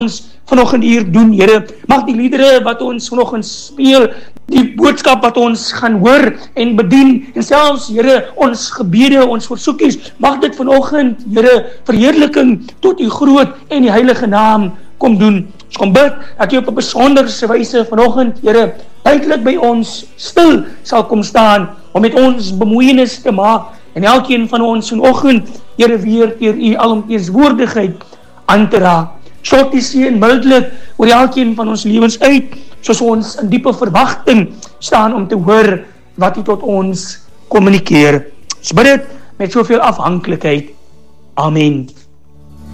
ons vanoggend hier doen, Here. Mag die liedere wat ons vanoggend speel, die boodskap wat ons gaan hoor en bedien, en selfs, Here, ons gebede, ons versoekies, mag dit vanoggend, Here, verheerliking tot u groot en die heilige naam kom doen. Ons kom bid, dat u op 'n besonderse wyse vanoggend, Here, duidelik by ons stil sal kom staan, om met ons bemoeienis te maak, en elkeen van ons vanoggend, Here, weer deur u alomteenswoordigheid aan te raak. Stort die seën mildelik oor elkeen van ons lewens uit, soos ons in diepe verwagting staan om te hoor wat u tot ons kommunikeer. Ons bid dit met soveel afhanklikheid. Amen.